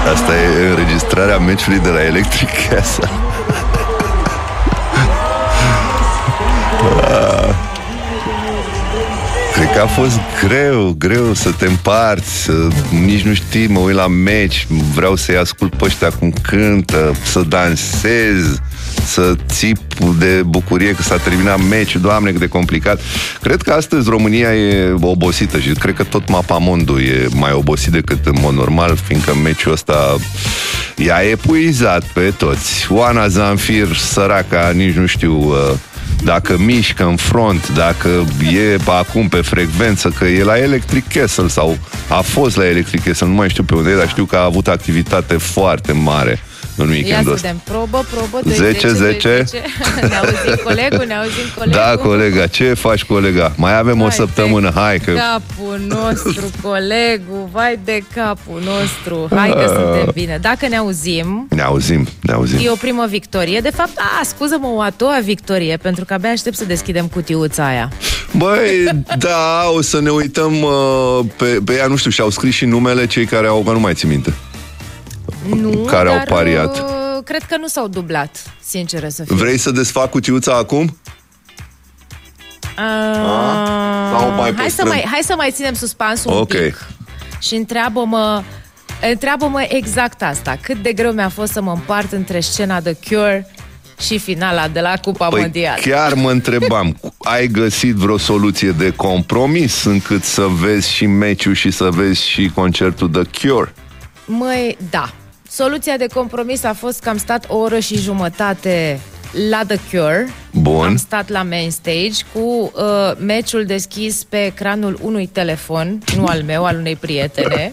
Asta e înregistrarea meciului de la Electric Castle. Cred că a fost greu să te împarți, nici nu știi, mă uit la meci, vreau să-i ascult pe ăștia cum cântă, să dansez, să țip de bucurie că s-a terminat meciul. Doamne, cât de complicat. Cred că astăzi România e obosită și cred că tot Mapamondul e mai obosit decât în mod normal, fiindcă meciul ăsta i-a epuizat pe toți. Oana Zanfir, săraca, nici nu știu dacă mișcă în front, dacă e acum pe frecvență, că e la Electric Castle sau a fost la Electric Castle, nu mai știu pe unde e, dar știu că a avut activitate foarte mare în weekendul ăsta. Ia să vedem, probă 10. Ne auzim colegul. Da, colega, ce faci, colega? Mai avem o săptămână, hai că... capul nostru, colegul, vai de capul nostru. Hai că suntem bine. Dacă ne auzim... Ne auzim. E o primă victorie. De fapt, scuză-mă, o a doua victorie, pentru că abia aștept să deschidem cutiuța aia. Băi, da, o să ne uităm pe ea, nu știu, și-au scris și numele cei care au, nu mai țin minte. Nu, care au pariat. Cred că nu s-au dublat, sinceră să fiu. Vrei să desfac cutiuța acum? Hai să mai ținem suspansul un pic. Și întreabă-mă exact asta. Cât de greu mi-a fost să mă împart între scena The Cure și finala de la Cupa Mondială. Chiar mă întrebam, ai găsit vreo soluție de compromis încât să vezi și meciul și să vezi și concertul The Cure? Măi, da. Soluția de compromis a fost că am stat o oră și jumătate la The Cure. Bun. Am stat la main stage cu meciul deschis pe ecranul unui telefon, nu al meu, al unei prietene.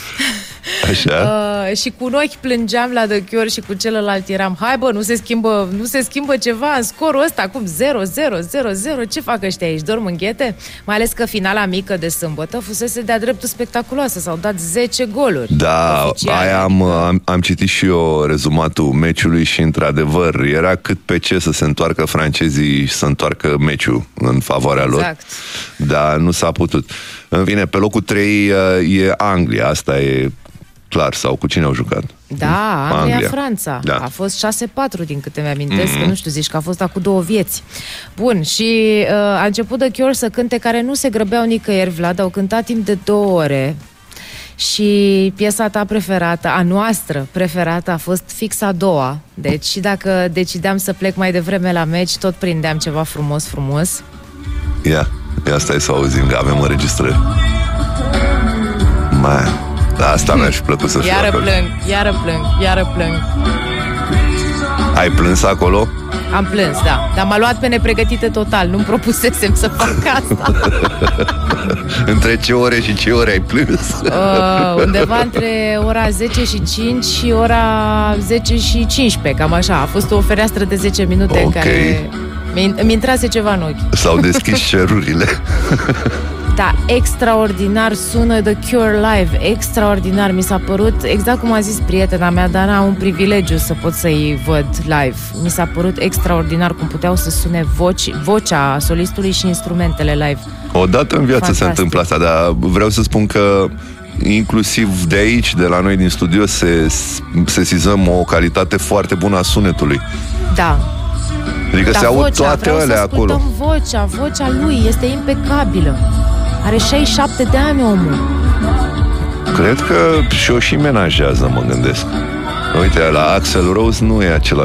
Așa. Și cu un ochi plângeam la The Cure și cu celălalt eram, hai bă, nu se schimbă ceva în scorul ăsta, acum 0-0, ce fac ăștia aici, dorm în ghete? Mai ales că finala mică de sâmbătă fusese de-a dreptul spectaculoasă, s-au dat 10 goluri. Da, aia am citit și eu rezumatul meciului și într-adevăr era cât pe ce să se întoarcă francezii și să întoarcă meciul în favoarea lor. Exact. Dar nu s-a putut. În fine, pe locul 3 e Anglia, asta e clar, sau cu cine au jucat? Da, Anglia-Franța. Da. A fost 6-4 din câte mi-amintesc, că nu știu, zici că a fost cu 2 vieți. Bun, și a început The Cure să cânte, care nu se grăbeau nicăieri, Vlad, au cântat timp de 2 ore. Și piesa ta preferată, a noastră preferată, a fost fix a doua. Deci și dacă decideam să plec mai devreme la meci, tot prindeam ceva frumos. Ia stai să auzim, că avem înregistrări. Da, asta mi-aș fi plăcut să fiu acolo. Iară plâng. Ai plâns acolo? Am plâns, da. Dar m-a luat pe nepregătite total. Nu-mi propusesem să fac asta. Între ce ore și ce ore ai plâns? Undeva între ora 10 și 5 și ora 10 și 15. Cam așa. A fost o fereastră de 10 minute în care mi intrase ceva în ochi. S-au deschis cerurile. Da, extraordinar sună The Cure live, extraordinar. Mi s-a părut, exact cum a zis prietena mea, Dana, un privilegiu să pot să-i văd live. Mi s-a părut extraordinar cum puteau să sune vocea solistului și instrumentele live. Odată în viață se întâmplă asta, dar vreau să spun că inclusiv de aici, de la noi din studio, sesizăm o calitate foarte bună a sunetului. Da. Adică se aud toate alea acolo. Vocea lui este impecabilă. Are 67 de ani omul. Cred că și-o și menajează, mă gândesc. Uite, la Axl Rose nu e același